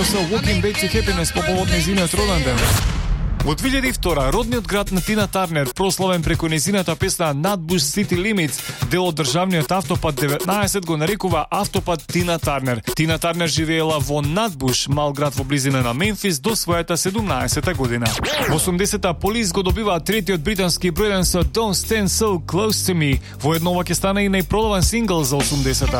со Walking Back to Happiness по повод нејзиниот роден ден. Во 2002 родниот град на Тина Тарнер, прославен преку нејзината песна Nutbush City Limits, дел од државниот автопат 19, го нарекува автопат Тина Тарнер. Тина Тарнер живеела во Nutbush, мал град во близина на Мемфис, до својата 17-та година. Во 80-та Police го добива третиот британски бројден со Don't Stand So Close to Me. Воедно ова ќе стане и најпродаван сингл за 80-та.